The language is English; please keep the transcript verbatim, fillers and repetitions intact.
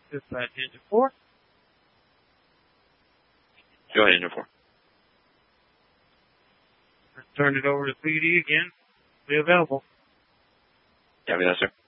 Dispatch engine four. Go ahead, engine four. Let's turn it over to P D again. Be available. Copy that, sir.